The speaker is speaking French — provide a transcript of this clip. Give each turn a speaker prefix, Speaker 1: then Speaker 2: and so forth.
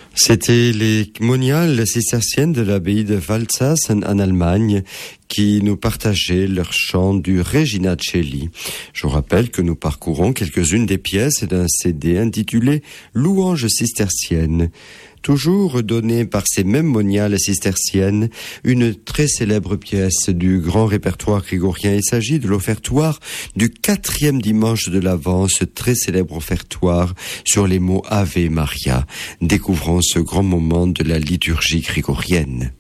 Speaker 1: C'était les moniales cisterciennes de l'abbaye de Waldshaus en Allemagne qui nous partageaient leur chant du Regina Coeli. Je vous rappelle que nous parcourons quelques-unes des pièces d'un CD intitulé Louanges cisterciennes. Toujours donnée par ces mêmes moniales cisterciennes, une très célèbre pièce du grand répertoire grégorien. Il s'agit de l'offertoire du 4e dimanche de l'Avent, ce très célèbre offertoire sur les mots Ave Maria. Découvrons ce grand moment de la liturgie grégorienne.